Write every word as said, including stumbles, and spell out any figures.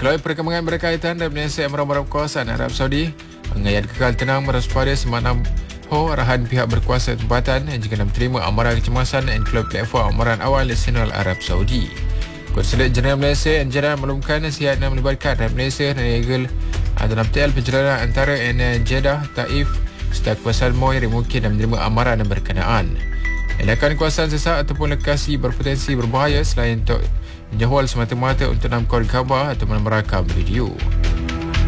Kalau perkembangan berkaitan dan menyelesaikan amaran-amaran kawasan Arab Saudi, mengayat kekal tenang meraspada semakna ho arahan pihak berkuasa tempatan jika nak menerima amaran kecemasan enklub platform amaran awal nasional Arab Saudi. Konsulat Jeneral Malaysia dan Jeddah maklumkan nasihat yang melibatkan Rakyat Malaysia dan Eagle dalam T L perjalanan antara Jeddah, Taif serta kawasan Moy yang mungkin dan menerima amaran yang berkenaan. Tindakan kawasan sesak ataupun lokasi berpotensi berbahaya selain untuk menjawal semata-mata untuk menamkar gambar atau merakam video.